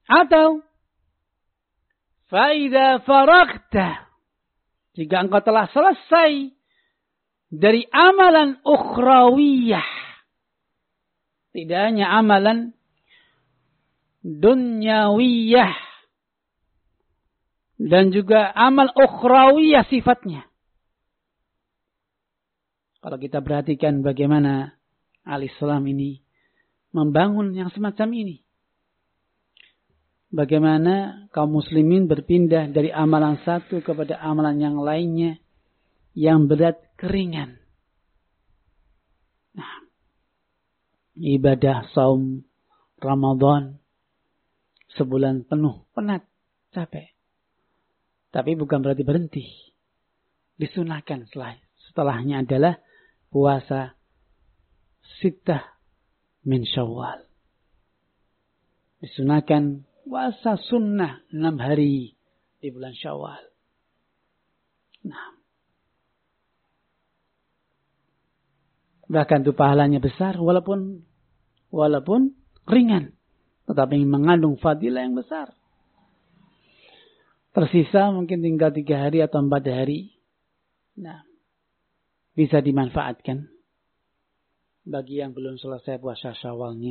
Atau faida faragta, jika engkau telah selesai dari amalan ukhrawiyah, tidak hanya amalan dunyawiyah, dan juga amal ukhrawiyah sifatnya. Kalau kita perhatikan bagaimana al-Islam ini membangun yang semacam ini. Bagaimana kaum muslimin berpindah dari amalan satu kepada amalan yang lainnya yang berat keringan. Nah, ibadah saum Ramadan sebulan penuh, penat, capek. Tapi bukan berarti berhenti. Disunahkan setelahnya adalah puasa sittah min Syawal. Disunahkan puasa sunnah 6 hari di bulan Syawal. Nah, bahkan itu pahalanya besar walaupun ringan, tetapi mengandung fadilah yang besar. Tersisa mungkin tinggal 3 hari atau 4 hari. Nah, bisa dimanfaatkan bagi yang belum selesai puasa Syawalnya.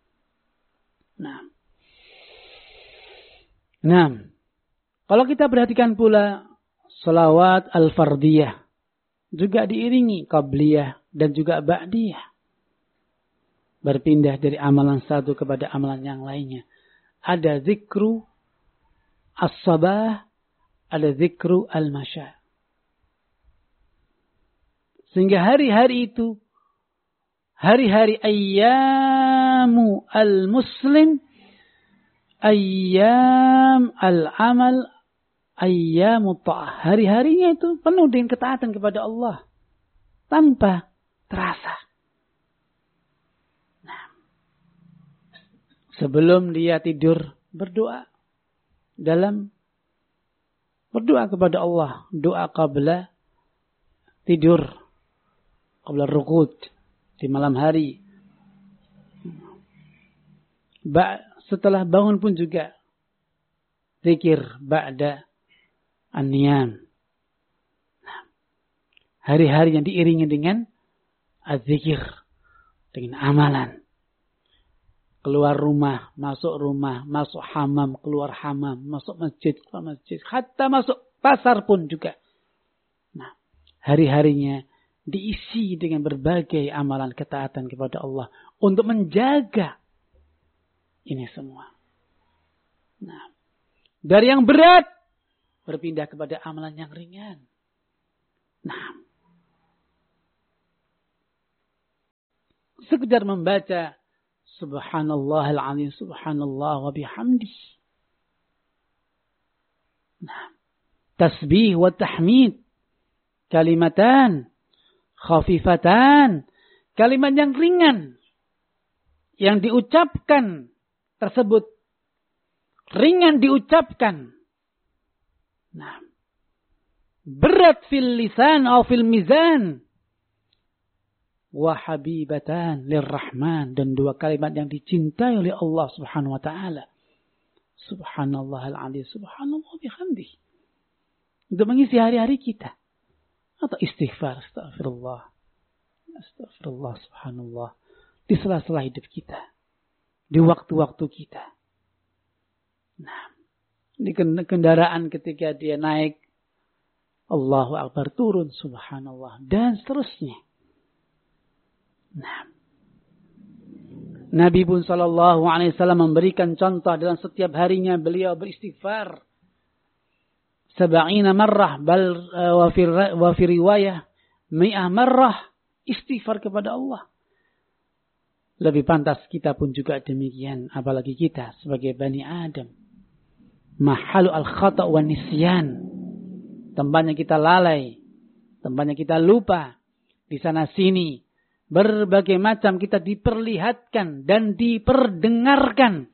Nah, kalau kita perhatikan pula salawat al-fardiyah juga diiringi qabliyah dan juga ba'diyah. Berpindah dari amalan satu kepada amalan yang lainnya. Ada zikru as-sabah, ada zikru al-masya. Sehingga hari-hari itu, hari-hari ayyamu al-muslim, ayyam al-amal, ayyamu ta'ah. Hari-harinya itu penuh dengan ketaatan kepada Allah. Tanpa terasa. Nah, sebelum dia tidur, berdoa. Berdoa kepada Allah. Doa qabla tidur. Qabla ruqud. Di malam hari. Setelah bangun pun juga zikir ba'da an-niyam. Hari-hari yang diiringi dengan az-zikir, dengan amalan. Keluar rumah, masuk hamam, keluar hamam, masuk masjid, keluar masjid, hatta masuk pasar pun juga. Nah, hari-harinya diisi dengan berbagai amalan ketaatan kepada Allah untuk menjaga ini semua. Nah, dari yang berat berpindah kepada amalan yang ringan. Nah, sekedar membaca Subhanallahil azim, Subhanallah wa bihamdih. Nah, tasbih wa tahmid, kalimatan khafifatan, kalimat yang ringan yang diucapkan tersebut ringan diucapkan. Nah, berat fil lisan atau fil mizan. Wa habibatan lirrahman, dan 2 kalimat yang dicintai oleh Allah Subhanahu wa taala. Subhanallahal azim, Subhanallah bihamdih. Untuk mengisi hari-hari kita. Atau istighfar, astagfirullah. Astagfirullah, subhanallah. Di sela-sela hidup kita. Di waktu-waktu kita. Nah, di kendaraan ketika dia naik, Allahu Akbar, turun, subhanallah. Dan seterusnya. Nah, Nabi pun SAW memberikan contoh dalam setiap harinya beliau beristighfar. 70 marrah, bal wa fi riwayah 100 marrah istighfar kepada Allah. Lebih pantas kita pun juga demikian, apalagi kita sebagai Bani Adam. Mahalu al-khata' wa nisyan. Tempatnya kita lalai, tempatnya kita lupa. Di sana sini berbagai macam kita diperlihatkan dan diperdengarkan.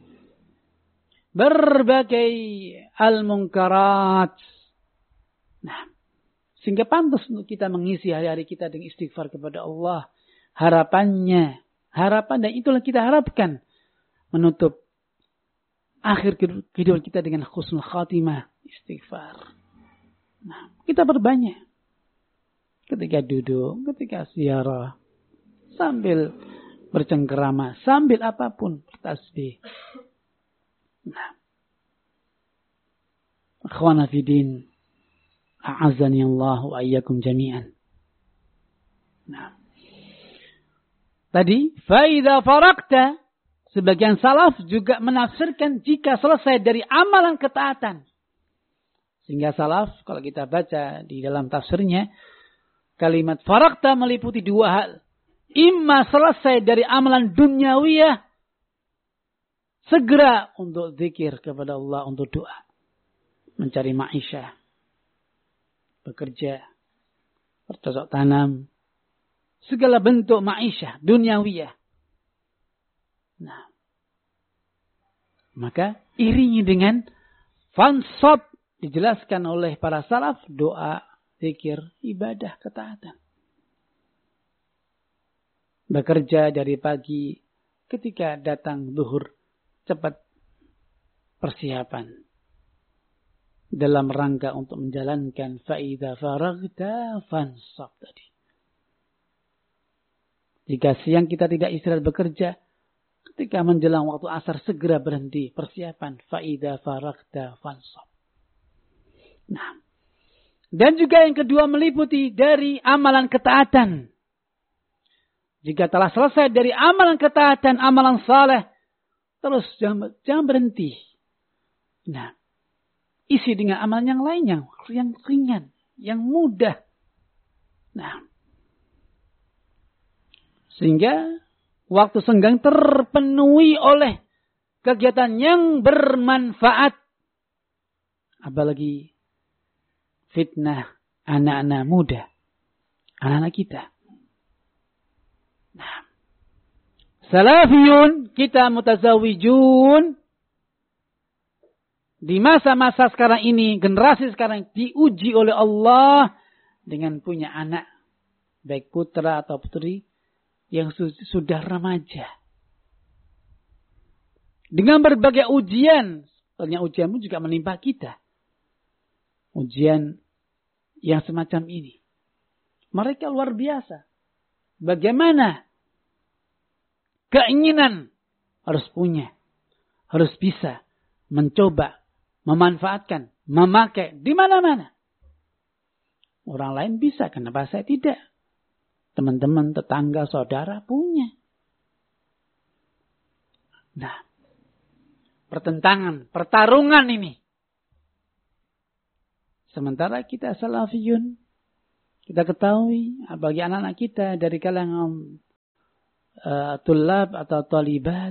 Berbagai al-munkarat. Nah, sehingga pantas untuk kita mengisi hari-hari kita dengan istighfar kepada Allah. Harapan dan itulah kita harapkan. Menutup akhir kehidupan kita dengan husnul khatimah, istighfar. Nah, kita berbanyak. Ketika duduk, ketika ziarah, sambil bercengkerama, sambil apapun, bertasbih. Nah, akhwana fidin, a'azani Allah wa iyyakum jami'an. Nah, tadi, fa'idha farakta, sebagian salaf juga menafsirkan jika selesai dari amalan ketaatan. Sehingga salaf, kalau kita baca di dalam tafsirnya, kalimat farakta meliputi dua hal. Imma selesai dari amalan duniawiyah, segera untuk zikir kepada Allah, untuk doa. Mencari ma'isyah, bekerja, bercocok tanam, segala bentuk ma'isyah, duniawiyah. Nah, maka iringi dengan fansab, dijelaskan oleh para salaf, doa, zikir, ibadah, ketaatan. Bekerja dari pagi, ketika datang zuhur, cepat persiapan. Dalam rangka untuk menjalankan fa'idha faragta fansab tadi. Jika siang kita tidak istirahat bekerja, ketika menjelang waktu asar segera berhenti persiapan fa'idha faragta fansab. Nah, dan juga yang kedua meliputi dari amalan ketaatan. Jika telah selesai dari amalan ketaatan, amalan saleh, terus jangan berhenti. Nah, isi dengan amalan yang lainnya, yang ringan, yang mudah. Nah, sehingga waktu senggang terpenuhi oleh kegiatan yang bermanfaat. Apalagi fitnah anak-anak muda, anak-anak kita. Nah, salafiyun, kita mutazawijun, di masa-masa sekarang ini, generasi sekarang diuji oleh Allah dengan punya anak, baik putra atau putri, yang sudah remaja. Dengan berbagai ujian, soalnya ujianmu juga menimpa kita. Ujian yang semacam ini. Mereka luar biasa. Bagaimana keinginan harus punya, harus bisa mencoba, memanfaatkan, memakai di mana-mana. Orang lain bisa, kenapa saya tidak? Teman-teman, tetangga, saudara punya. Nah, pertentangan, pertarungan ini. Sementara kita salafiyun, kita ketahui bagi anak-anak kita dari kalangan tulab atau talibat.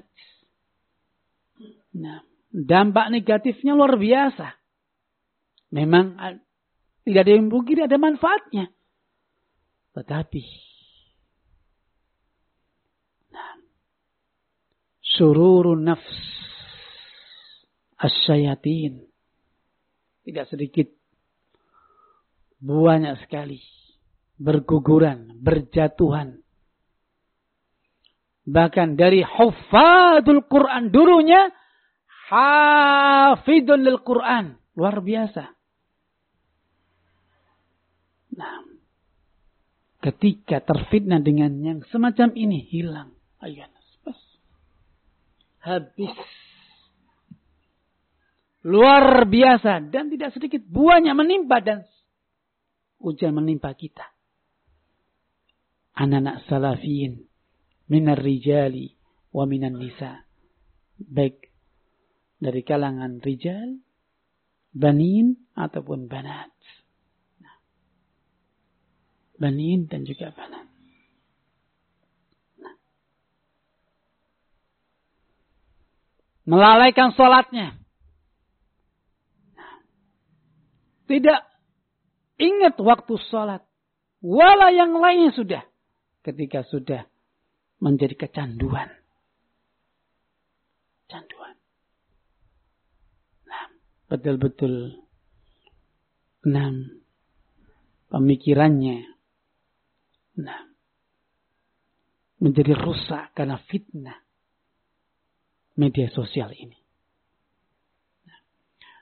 Nah, dampak negatifnya luar biasa. Memang tidak ada yang mungkin ada manfaatnya. Tetapi sururun nafs asyayatin, tidak sedikit, banyak sekali berguguran, berjatuhan. Bahkan dari hufadul Quran, dulunya hafidun lil Quran, luar biasa. Nah, ketika terfitnah dengan yang semacam ini, hilang. Ayo, habis. Luar biasa. Dan tidak sedikit buahnya menimpa dan ujian menimpa kita. Anak-anak salafiyin minar rijali wa minan nisa. Baik dari kalangan rijal, banin ataupun banat. Banin dan juga banat. Melalaikan sholatnya. Tidak ingat waktu sholat. Wala yang lainnya sudah. Ketika sudah menjadi kecanduan. Canduan. Nah, betul-betul. Nah, pemikirannya. Nah, menjadi rusak karena fitnah media sosial ini.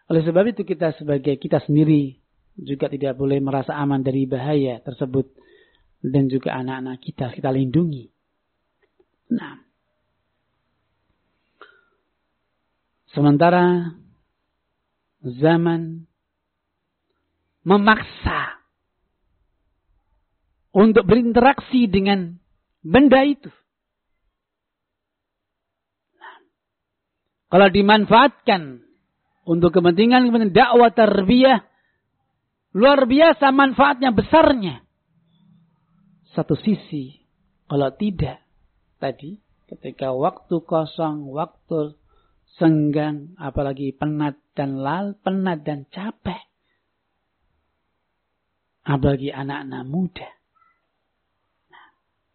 Oleh sebab itu kita sendiri juga tidak boleh merasa aman dari bahaya tersebut. Dan juga anak-anak kita lindungi. Nah. Sementara zaman memaksa untuk berinteraksi dengan benda itu. Nah. Kalau dimanfaatkan untuk kepentingan dakwah tarbiyah, luar biasa manfaatnya besarnya. Satu sisi, kalau tidak, tadi ketika waktu kosong, waktu senggang, apalagi penat dan capek, apalagi anak-anak muda. Nah,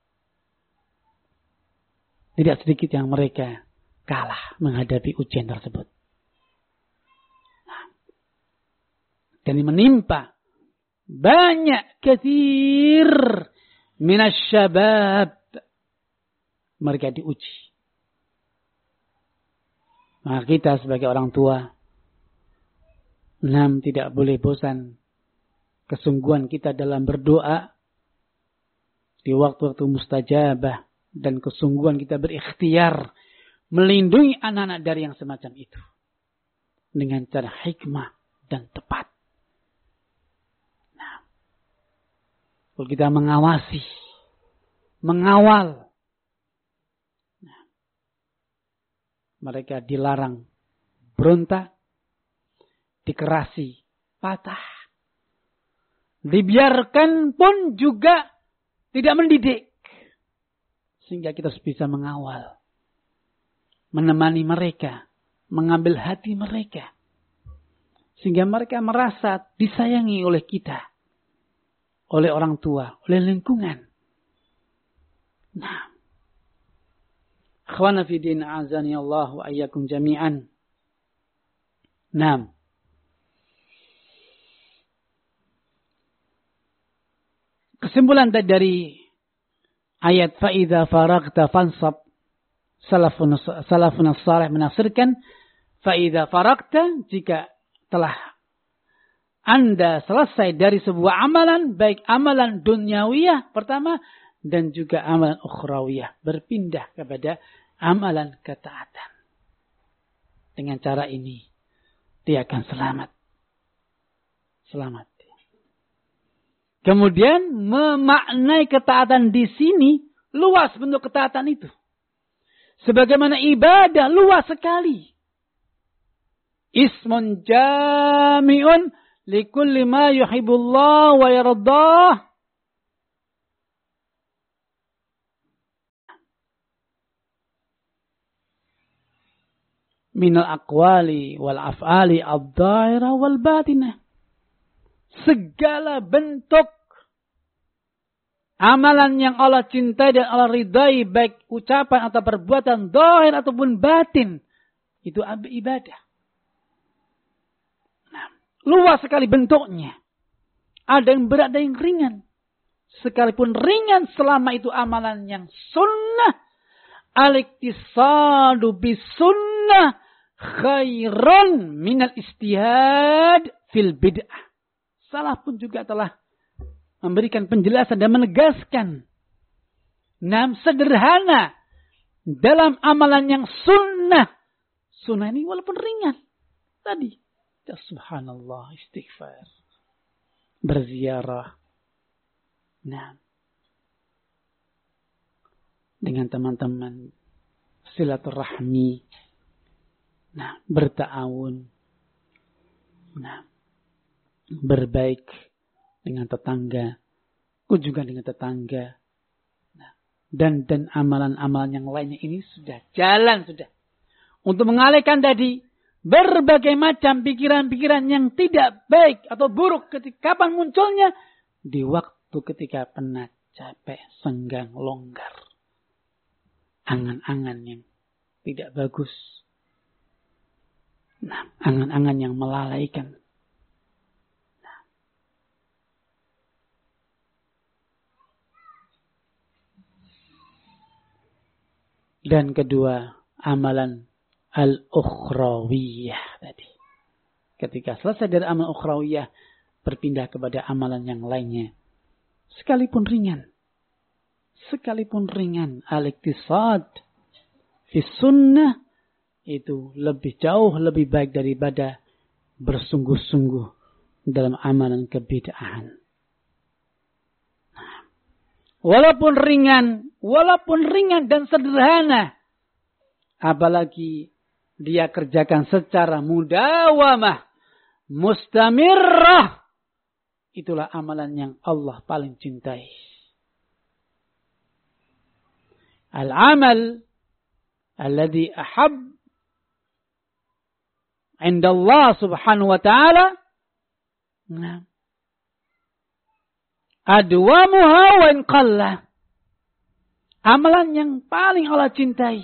tidak sedikit yang mereka kalah menghadapi ujian tersebut. Nah, dan menimpa banyak katsir minasyabab, mereka diuji. Maka kita sebagai orang tua, tidak boleh bosan kesungguhan kita dalam berdoa di waktu-waktu mustajabah, dan kesungguhan kita berikhtiar melindungi anak-anak dari yang semacam itu dengan cara hikmah dan tepat. Kalau kita mengawal, mereka dilarang berontak, dikerasi, patah. Dibiarkan pun juga tidak mendidik. Sehingga kita bisa mengawal, menemani mereka, mengambil hati mereka. Sehingga mereka merasa disayangi oleh kita, oleh orang tua, oleh lingkungan. Nah, akhwana fi din azani Allah wa ayyakum jami'an. Nah, kesimpulan dari ayat fa'idha faragta fansab, salafun salih menafsirkan fa'idha faragta, jika telah Anda selesai dari sebuah amalan, baik amalan dunyawiyah pertama dan juga amalan ukhrawiyah, berpindah kepada amalan ketaatan. Dengan cara ini dia akan selamat. Kemudian memaknai ketaatan di sini, luas bentuk ketaatan itu. Sebagaimana ibadah luas sekali. Ismun jami'un likulli ma yuhibbullah wa yardah. Minal aqwali wal af'ali ad-dhahira wal batinah. Segala bentuk amalan yang Allah cintai dan Allah ridai, baik ucapan atau perbuatan zahir ataupun batin, itu ibadah. Luas sekali bentuknya. Ada yang berat, ada yang ringan. Sekalipun ringan selama itu amalan yang sunnah. Al-iktisadu bis-sunnah khairun minal istihad fil bid'ah. Salaf pun juga telah memberikan penjelasan dan menegaskan. Sederhana dalam amalan yang sunnah. Sunnah ini walaupun ringan. Tadi. Ya subhanallah, istighfar, berziarah, dengan teman-teman, silaturahmi, berta'awun, berbaik dengan tetangga, kunjungan dengan tetangga, dan amalan-amalan yang lainnya ini sudah jalan untuk mengalihkan tadi berbagai macam pikiran-pikiran yang tidak baik atau buruk kapan munculnya? Di waktu ketika penat, capek, senggang, longgar. Angan-angan yang tidak bagus. Angan-angan yang melalaikan. Dan kedua, amalan al-ukhrawiyah tadi. ketika selesai dari amal ukhrawiyah, berpindah kepada amalan yang lainnya. Sekalipun ringan. Al-iktisad fi sunnah itu lebih jauh lebih baik daripada bersungguh-sungguh dalam amalan kebid'ahan. Walaupun ringan dan sederhana, apalagi dia kerjakan secara mudawamah, mustamirrah, itulah amalan yang Allah paling cintai. Al-amal alladhi ahab inda Allah subhanahu wa ta'ala adwamuha wa in qalla. Amalan yang paling Allah cintai.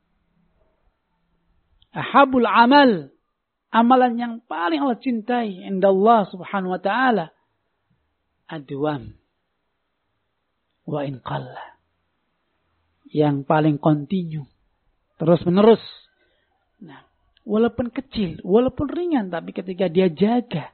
Ahabul amal. Amalan yang paling Allah cintai inda Allah subhanahu wa ta'ala. Adwam. Wa in qalla. Yang paling kontinu. Terus menerus. Nah, walaupun kecil, walaupun ringan, tapi ketika dia jaga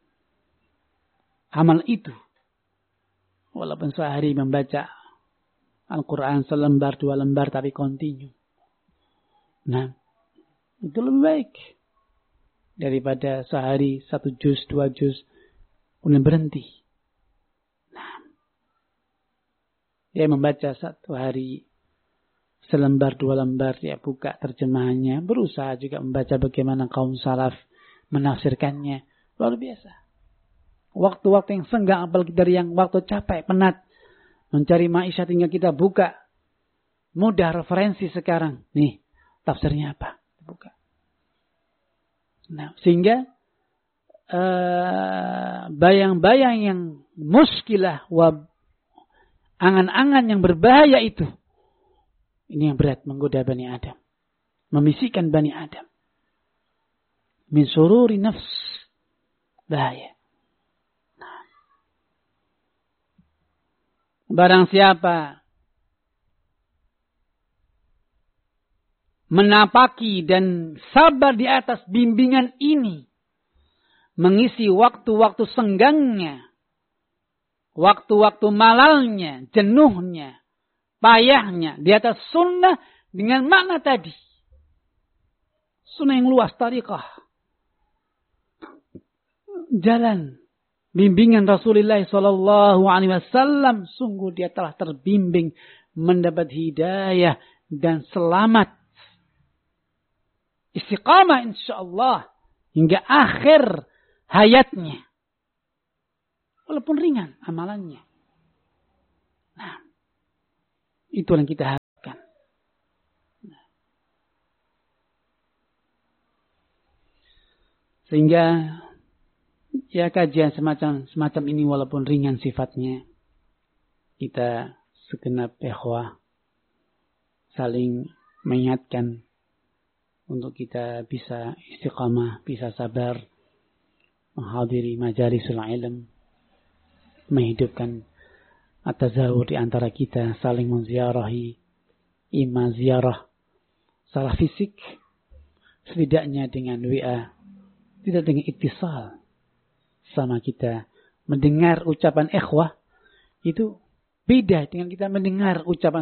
amal itu, walaupun sehari membaca Al-Quran selembar, 2 lembar, tapi kontinu. Nah, itu lebih baik daripada sehari 1 juz, 2 juz, kemudian berhenti. Nah, dia membaca 1 hari selembar, 2 lembar, dia buka terjemahannya, berusaha juga membaca bagaimana kaum salaf menafsirkannya. Luar biasa. Waktu-waktu yang senggang, apalagi dari yang waktu capek, penat, mencari maisha tinggal kita buka. Mudah referensi sekarang. Nih, tafsirnya apa? Buka. Nah, sehingga bayang-bayang yang muskilah, angan-angan yang berbahaya itu, ini yang berat menggoda Bani Adam. Membisikkan Bani Adam. Min sururi nafs. Bahaya. Nah. Barang siapa menapaki dan sabar di atas bimbingan ini, mengisi waktu-waktu senggangnya, waktu-waktu malalnya, jenuhnya, payahnya di atas sunnah dengan makna tadi. Sunnah yang luas, tariqah. Jalan bimbingan Rasulullah SAW, sungguh dia telah terbimbing, mendapat hidayah dan selamat. Istiqamah insyaallah hingga akhir hayatnya. Walaupun ringan amalannya. Nah, itu yang kita harapkan. Nah. Sehingga ya kajian semacam ini walaupun ringan sifatnya, kita segenap ikhwah saling mengingatkan untuk kita bisa istiqamah, bisa sabar, menghadiri majalisul ilm, menghidupkan at-tazawur di antara kita, saling menziarahi, imma ziarah secara fisik, setidaknya dengan WA, tidak dengan ittisal sama kita. Mendengar ucapan ikhwah itu beda dengan kita mendengar ucapan